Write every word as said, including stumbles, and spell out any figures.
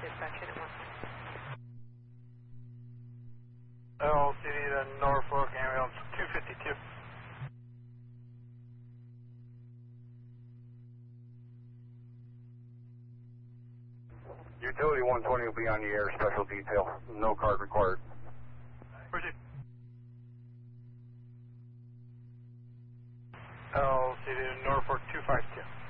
Dispatch Unit one. L C D to Norfolk Ambulance two fifty-two. Utility one twenty will be on the air, special detail. No card required. Proceed. L C D to Norfolk two fifty-two.